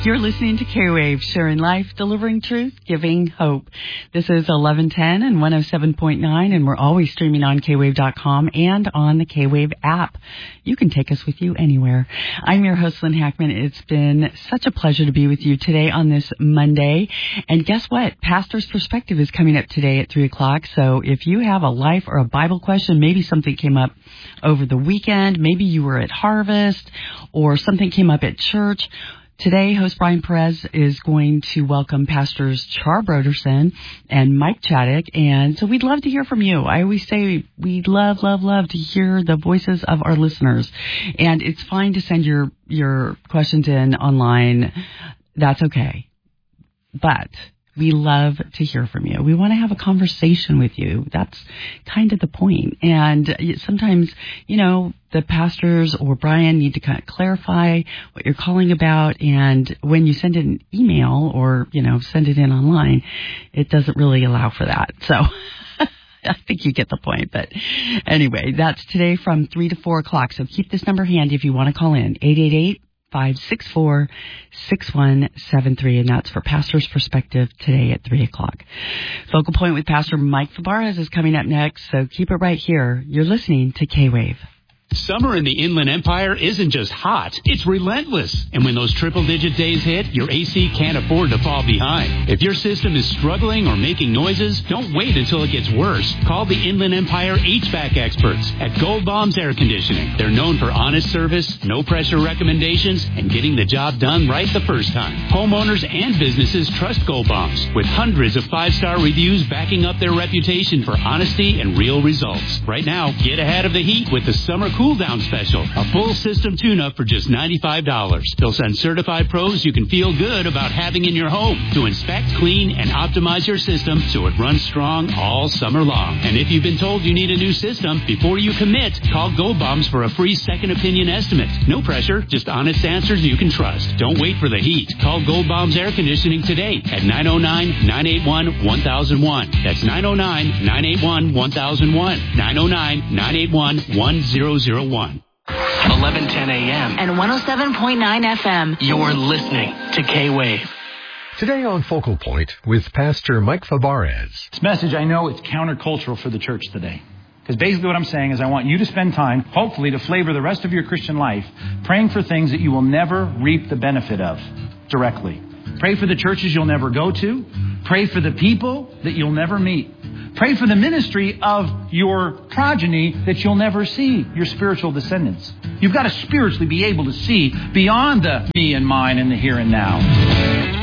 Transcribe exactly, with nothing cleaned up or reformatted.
You're listening to K-Wave, sharing life, delivering truth, giving hope. This is eleven ten and one oh seven point nine, and we're always streaming on K wave dot com and on the K-Wave app. You can take us with you anywhere. I'm your host, Lynn Hackman. It's been such a pleasure to be with you today on this Monday. And guess what? Pastor's Perspective is coming up today at three o'clock. So if you have a life or a Bible question, maybe something came up over the weekend, maybe you were at Harvest, or something came up at church, today, host Brian Perez is going to welcome Pastors Char Broderson and Mike Chaddick, and so we'd love to hear from you. I always say we love, love, love to hear the voices of our listeners, and it's fine to send your, your questions in online. That's okay, but we love to hear from you. We want to have a conversation with you. That's kind of the point. And sometimes, you know, the pastors or Brian need to kind of clarify what you're calling about. And when you send an email or, you know, send it in online, it doesn't really allow for that. So I think you get the point. But anyway, that's today from three to four o'clock. So keep this number handy if you want to call in. eight eight eight, five six four, six one seven three, and that's for Pastor's Perspective today at three o'clock. Focal Point with Pastor Mike Fabarez is coming up next, so keep it right here. You're listening to K-Wave. Summer in the Inland Empire isn't just hot, it's relentless. And when those triple-digit days hit, your A C can't afford to fall behind. If your system is struggling or making noises, don't wait until it gets worse. Call the Inland Empire H V A C experts at Gold Bombs Air Conditioning. They're known for honest service, no-pressure recommendations, and getting the job done right the first time. Homeowners and businesses trust Gold Bombs, with hundreds of five-star reviews backing up their reputation for honesty and real results. Right now, get ahead of the heat with the Summer Cool Down Special, a full system tune-up for just ninety-five dollars. They'll send certified pros you can feel good about having in your home to inspect, clean, and optimize your system so it runs strong all summer long. And if you've been told you need a new system, before you commit, call Gold Bombs for a free second opinion estimate. No pressure, just honest answers you can trust. Don't wait for the heat. Call Gold Bombs Air Conditioning today at nine oh nine, nine eight one, one thousand one. That's nine oh nine, nine eight one, one thousand one. nine oh nine, nine eight one, one thousand one. eleven ten a.m. and one oh seven point nine F M. You're listening to K-Wave. Today on Focal Point with Pastor Mike Fabarez. This message, I know it's countercultural for the church today. Because basically what I'm saying is I want you to spend time, hopefully, to flavor the rest of your Christian life, praying for things that you will never reap the benefit of directly. Pray for the churches you'll never go to. Pray for the people that you'll never meet. Pray for the ministry of your progeny that you'll never see, your spiritual descendants. You've got to spiritually be able to see beyond the me and mine and the here and now.